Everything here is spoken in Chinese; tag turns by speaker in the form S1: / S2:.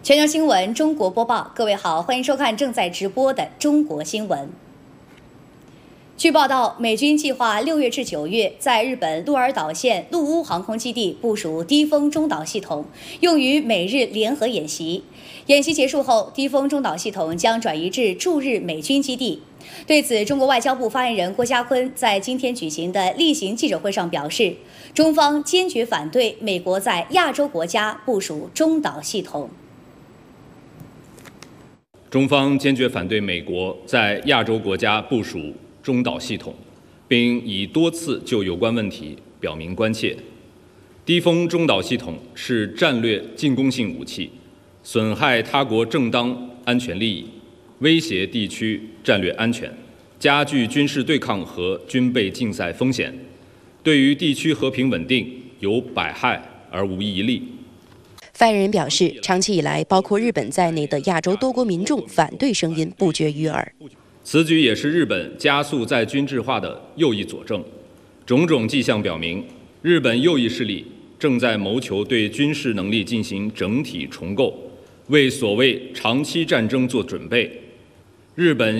S1: 全球新闻中国播报，各位好，欢迎收看正在直播的中国新闻。据报道，美军计划6月至9月在日本鹿儿岛县陆乌航空基地部署低风中导系统，用于美日联合演习。演习结束后，低风中导系统将转移至驻日美军基地。对此，中国外交部发言人郭家坤在今天举行的例行记者会上表示，中方坚决反对美国在亚洲国家部署中导系统。
S2: 中方坚决反对美国在亚洲国家部署中导系统，并已多次就有关问题表明关切。低风中导系统是战略进攻性武器，损害他国正当安全利益，威胁地区战略安全，加剧军事对抗和军备竞赛风险，对于地区和平稳定有百害而无一利。
S3: 发言人表示，长期以来，包括日本在内的亚洲多国民众反对声音不绝于耳。
S2: 此举也是日本加速在军制化的又一佐证。种种迹象表明，日本右翼势力正在谋求对军事能力进行整体重构，为所谓长期战争做准备。日本